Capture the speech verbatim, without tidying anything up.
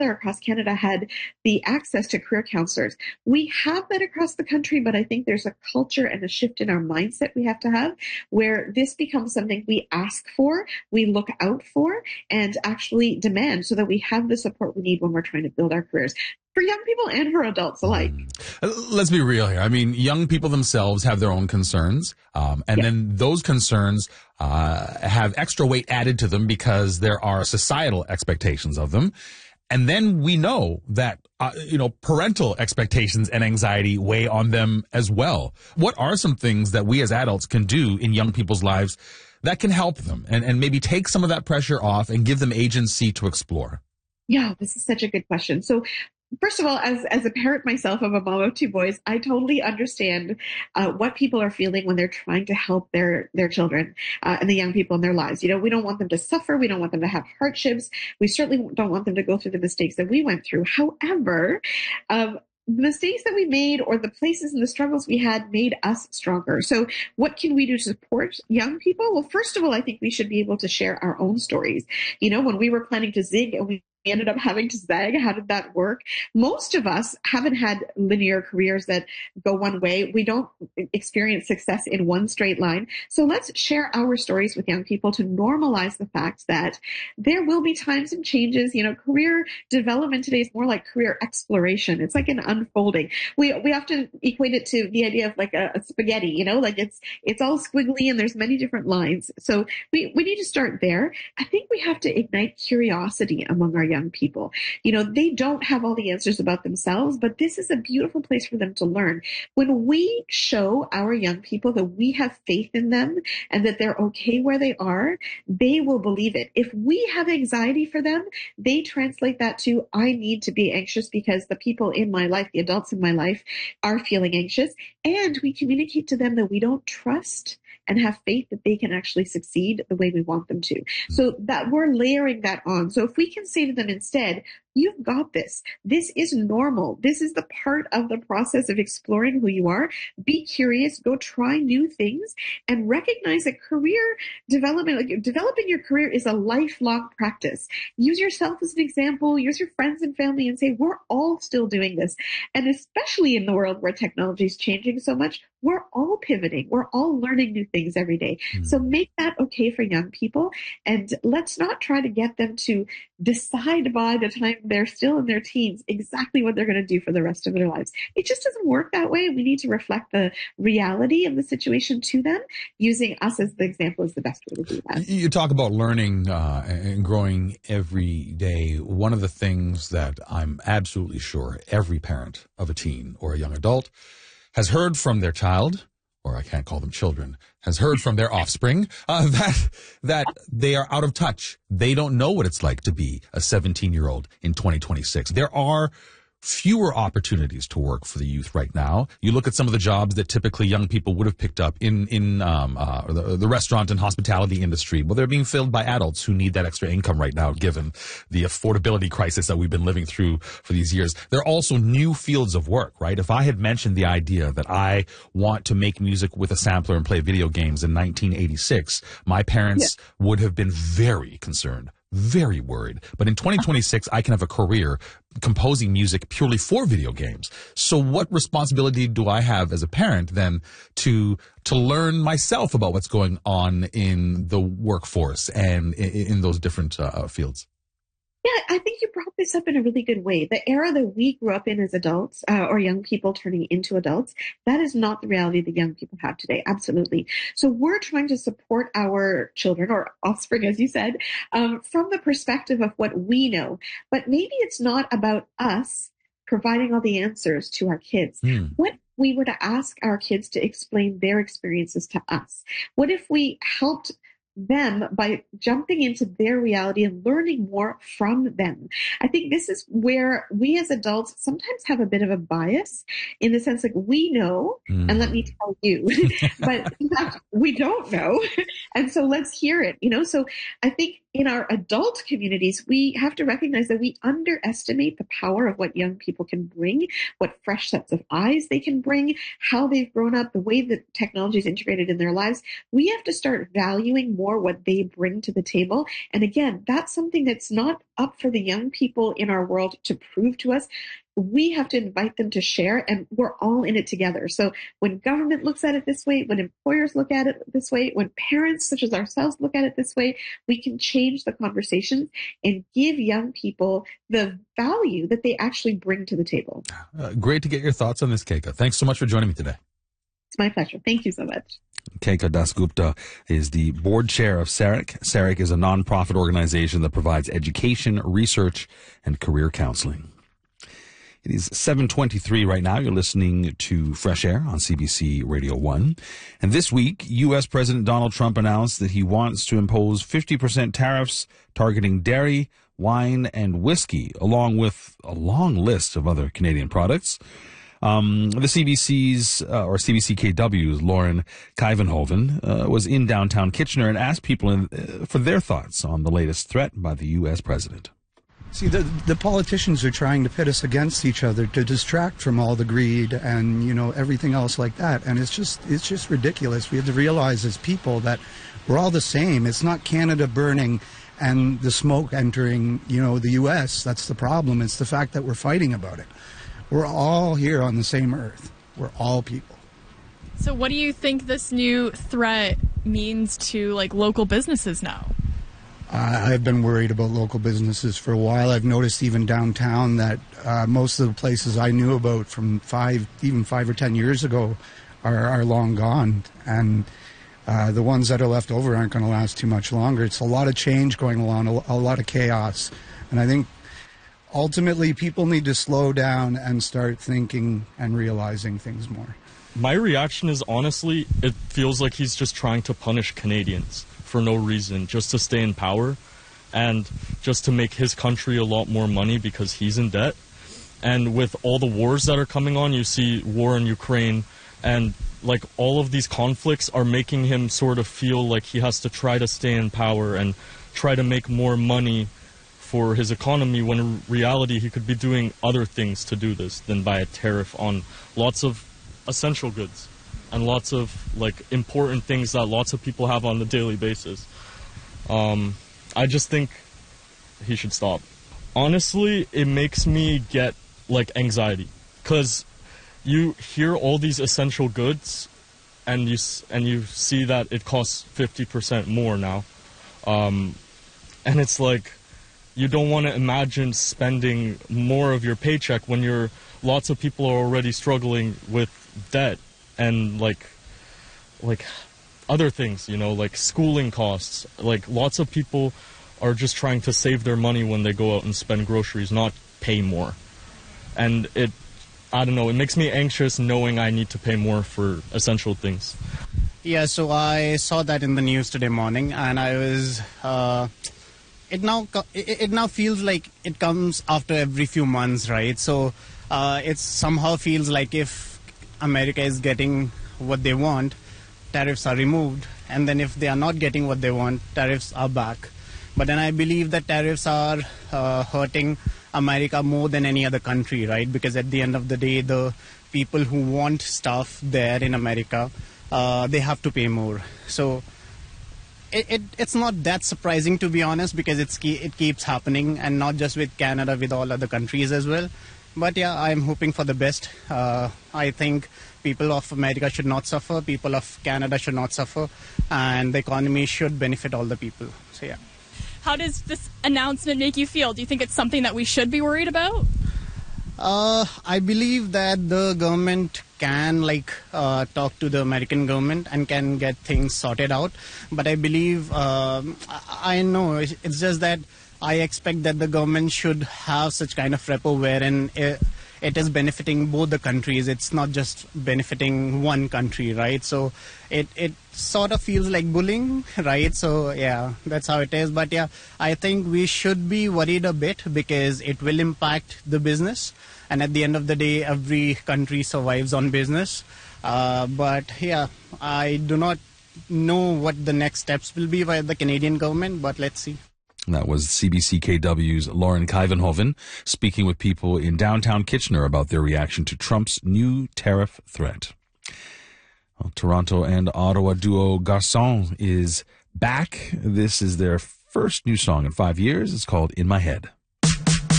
there across Canada had the access to career counselors. We have that across the country, but I think there's a culture and a shift in our mindset we have to have where this becomes something we ask for, we look out for, and actually demand so that we have the support we need when we're trying to build our careers for young people and for adults alike. Mm. Let's be real here. I mean, young people themselves have their own concerns, um, and yeah. then those concerns uh, have extra weight added to them because there are societal expectations of them. And then we know that, uh, you know, parental expectations and anxiety weigh on them as well. What are some things that we as adults can do in young people's lives that can help them and, and maybe take some of that pressure off and give them agency to explore? Yeah, this is such a good question. So first of all, as as a parent myself of a mom of two boys, I totally understand uh, what people are feeling when they're trying to help their their children uh, and the young people in their lives. You know, we don't want them to suffer. We don't want them to have hardships. We certainly don't want them to go through the mistakes that we went through. However, um, the mistakes that we made or the places and the struggles we had made us stronger. So what can we do to support young people? Well, first of all, I think we should be able to share our own stories. You know, when we were planning to zig and we We ended up having to zag. How did that work? Most of us haven't had linear careers that go one way. We don't experience success in one straight line. So let's share our stories with young people to normalize the fact that there will be times and changes. You know, career development today is more like career exploration. It's like an unfolding. We we often equate it to the idea of like a, a spaghetti, you know, like it's it's all squiggly and there's many different lines. So we, we need to start there. I think we have to ignite curiosity among our young people. You know, they don't have all the answers about themselves, but this is a beautiful place for them to learn. When we show our young people that we have faith in them and that they're okay where they are, they will believe it. If we have anxiety for them, they translate that to, I need to be anxious because the people in my life, the adults in my life, are feeling anxious. And we communicate to them that we don't trust and have faith that they can actually succeed the way we want them to. So that we're layering that on. So if we can say to them instead, you've got this. This is normal. This is the part of the process of exploring who you are. Be curious, go try new things, and recognize that career development, like developing your career is a lifelong practice. Use yourself as an example, use your friends and family and say, we're all still doing this. And especially in the world where technology is changing so much, we're all pivoting. We're all learning new things every day. Mm. So make that okay for young people. And let's not try to get them to decide by the time they're still in their teens exactly what they're going to do for the rest of their lives. It just doesn't work that way. We need to reflect the reality of the situation to them. Using us as the example is the best way to do that. You talk about learning uh, and growing every day. One of the things that I'm absolutely sure every parent of a teen or a young adult has heard from their child, or I can't call them children, has heard from their offspring, uh, that that they are out of touch. They don't know what it's like to be a seventeen-year-old in twenty twenty-six. There are fewer opportunities to work for the youth right now. You look at some of the jobs that typically young people would have picked up in in um, uh, the, the restaurant and hospitality industry. Well, they're being filled by adults who need that extra income right now, given the affordability crisis that we've been living through for these years. There are also new fields of work, right? If I had mentioned the idea that I want to make music with a sampler and play video games in nineteen eighty-six, my parents yeah. would have been very concerned. Very worried. But in twenty twenty-six, I can have a career composing music purely for video games. So what responsibility do I have as a parent then to to learn myself about what's going on in the workforce and in, in those different uh, fields? Yeah, I think you brought this up in a really good way. The era that we grew up in as adults uh, or young people turning into adults, that is not the reality that young people have today. Absolutely. So we're trying to support our children or offspring, as you said, um, from the perspective of what we know. But maybe it's not about us providing all the answers to our kids. Mm. What if we were to ask our kids to explain their experiences to us? What if we helped them by jumping into their reality and learning more from them? I think this is where we as adults sometimes have a bit of a bias in the sense like we know, mm. and let me tell you, but in fact, we don't know. And so let's hear it, you know? So I think in our adult communities, we have to recognize that we underestimate the power of what young people can bring, what fresh sets of eyes they can bring, how they've grown up, the way that technology is integrated in their lives. We have to start valuing more what they bring to the table. And again, that's something that's not up for the young people in our world to prove to us. We have to invite them to share, and we're all in it together. So when government looks at it this way, when employers look at it this way, when parents such as ourselves look at it this way, we can change the conversations and give young people the value that they actually bring to the table. Uh, great to get your thoughts on this, Keika. Thanks so much for joining me today. It's my pleasure. Thank you so much. Keika Dasgupta is the board chair of C E R I C. C E R I C is a nonprofit organization that provides education, research, and career counseling. It is seven twenty-three right now. You're listening to Fresh Air on C B C Radio one. And this week, U S President Donald Trump announced that he wants to impose fifty percent tariffs targeting dairy, wine, and whiskey, along with a long list of other Canadian products. Um, the C B C's, uh, or C B C K W's Lauren Kuyvenhoven uh, was in downtown Kitchener and asked people in, uh, for their thoughts on the latest threat by the U S president. See, the the politicians are trying to pit us against each other to distract from all the greed and, you know, everything else like that. And it's just it's just ridiculous. We have to realize as people that we're all the same. It's not Canada burning and the smoke entering, you know, the U S. That's the problem. It's the fact that we're fighting about it. We're all here on the same earth. We're all people. So what do you think this new threat means to, like, local businesses now? I've been worried about local businesses for a while. I've noticed even downtown that uh, most of the places I knew about from five, even five or ten years ago are, are long gone. And uh, the ones that are left over aren't going to last too much longer. It's a lot of change going on, a, a lot of chaos. And I think ultimately people need to slow down and start thinking and realizing things more. My reaction is, honestly, it feels like he's just trying to punish Canadians for no reason, just to stay in power and just to make his country a lot more money because he's in debt. And with all the wars that are coming on, you see war in Ukraine, and like all of these conflicts are making him sort of feel like he has to try to stay in power and try to make more money for his economy, when in reality he could be doing other things to do this than buy a tariff on lots of essential goods and lots of like important things that lots of people have on the daily basis. Um, I just think he should stop. Honestly, it makes me get like anxiety, because you hear all these essential goods and you and you see that it costs fifty percent more now, um, and it's like you don't want to imagine spending more of your paycheck when you're lots of people are already struggling with debt and like like other things, you know, like schooling costs. Like lots of people are just trying to save their money when they go out and spend groceries, not pay more. And it, I don't know, it makes me anxious knowing I need to pay more for essential things. Yeah, so I saw that in the news today morning, and I was, uh, it now it, it now feels like it comes after every few months, right? So uh, it somehow feels like if America is getting what they want, tariffs are removed, and then if they are not getting what they want, tariffs are back. But then I believe that tariffs are uh, hurting America more than any other country, right? Because at the end of the day, the people who want stuff there in America, uh, they have to pay more. So it, it it's not that surprising, to be honest, because it's it keeps happening, and not just with Canada, with all other countries as well. But yeah, I'm hoping for the best. Uh, I think people of America should not suffer, people of Canada should not suffer, and the economy should benefit all the people. So yeah. How does this announcement make you feel? Do you think it's something that we should be worried about? Uh, I believe that the government can like uh, talk to the American government and can get things sorted out. But I believe, um, I, I know, it's just that I expect that the government should have such kind of repo wherein it, it is benefiting both the countries. It's not just benefiting one country, right? So it, it sort of feels like bullying, right? So yeah, that's how it is. But yeah, I think we should be worried a bit because it will impact the business. And at the end of the day, every country survives on business. Uh, but yeah, I do not know what the next steps will be by the Canadian government, but let's see. That was C B C K W's Lauren Kuyvenhoven speaking with people in downtown Kitchener about their reaction to Trump's new tariff threat. Well, Toronto and Ottawa duo Garçon is back. This is their first new song in five years. It's called In My Head.